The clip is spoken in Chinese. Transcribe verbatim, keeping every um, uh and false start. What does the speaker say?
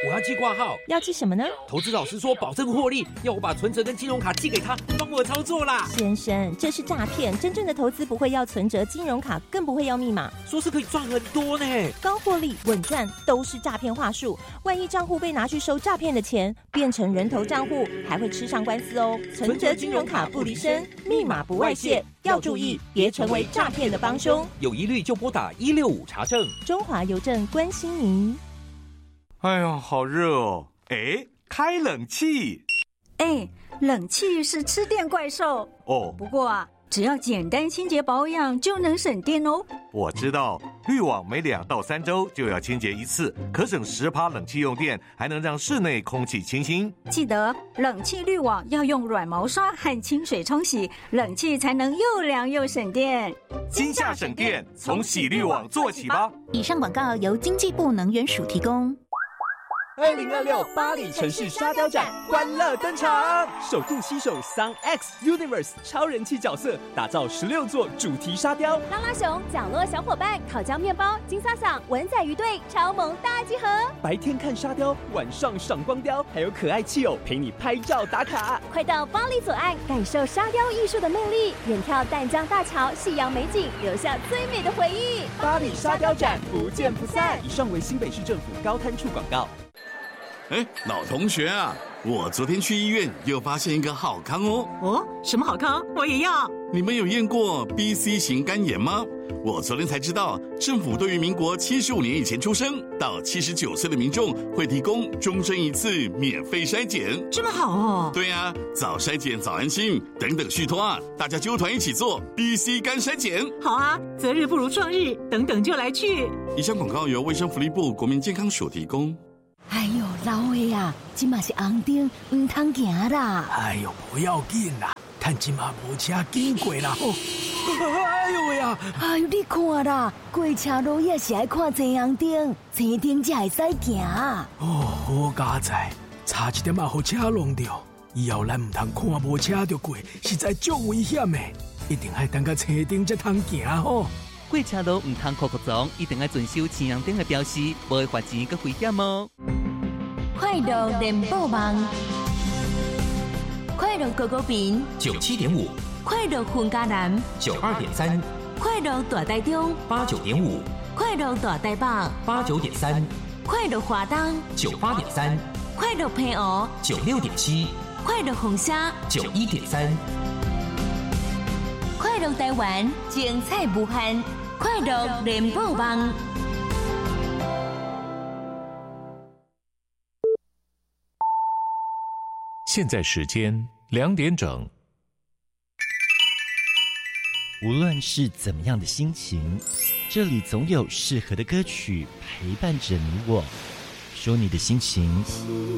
我要寄挂号。 要寄什么呢？ 投资老师说保证获利，要我把存折跟金融卡寄给他，帮我操作啦。 先生，这是诈骗，真正的投资不会要存折、金融卡，更不会要密码。 说是可以赚很多呢， 高获利、稳赚都是诈骗话术。万一账户被拿去收诈骗的钱，变成人头账户，还会吃上官司哦。存折、金融卡不离身，密码不外泄，要注意，别成为诈骗的帮凶。 有疑虑就拨打一六五查证。 中华邮政关心您。 哎呀，好热哦！哎，开冷气。 哎，冷气是吃电怪兽哦。 不过啊，只要简单清洁保养就能省电哦。 我知道，滤网每两到三周就要清洁一次，可省十趴冷气用电，还能让室内空气清新。 记得冷气滤网要用软毛刷和清水冲洗，冷气才能又凉又省电。 今夏省电，从洗滤网做起吧。 以上广告由经济部能源署提供。 二零二六巴黎城市沙雕展欢乐登场，首度携手 Sun X Universe 超人气角色，打造十六座主题沙雕。 拉拉熊、角落小伙伴、烤焦面包、金萨桑、文仔鱼队超萌大集合。 白天看沙雕，晚上赏光雕，还有可爱气偶陪你拍照打卡。 快到巴黎左岸感受沙雕艺术的魅力，远眺淡江大桥、夕阳美景，留下最美的回忆。 巴黎沙雕展不见不散。以上为新北市政府高滩处广告。 哎，老同学啊，我昨天去医院又发现一个好康哦。 哦，什么好康？我也要。 你们有验过 B C 型肝炎吗？我昨天才知道，政府对于民国七十五年以前出生到七十九岁的民众会提供终身一次免费筛检。 这么好哦。 对啊，早筛检早安心，等等续托啊，大家揪团一起做 B C 肝筛检。 好啊，择日不如撞日，等等就来去。 以上广告由卫生福利部国民健康署提供。 哎呦，老岁啊，今嘛是红灯，唔通行啦。 哎呦，不要紧啦，看今嘛无车经过啦。哦，哎呦喂啊！ 哎呦，你看啦，过车路也是爱看前红灯，前灯才会使行。 哦，好佳哉，差一点啊，互车弄掉。以后咱唔通看无车就过，实在足危险的，一定爱等到车灯才通行吼。 过车路唔通酷酷撞，一定要遵守前红灯的标示，无会罚钱佮危险哦。 快乐联播网，快乐狗狗饼九七点五， 快乐混家男九二点三， 快乐大台中八九点五， 快乐大台北八九点三， 快乐华东九八点三， 快乐平湖九六点七， 快乐红虾九一点三。 快乐台湾，精彩无限，快乐联播网。 现在时间两点整。 无论是怎么样的心情，这里总有适合的歌曲陪伴着你我。说你的心情。